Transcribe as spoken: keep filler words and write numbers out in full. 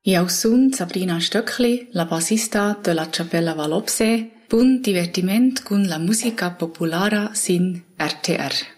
Io sunt Sabrina Stöckli, la bassista de la Chapella Valopse, bun divertiment cun la musica populara sin R T R.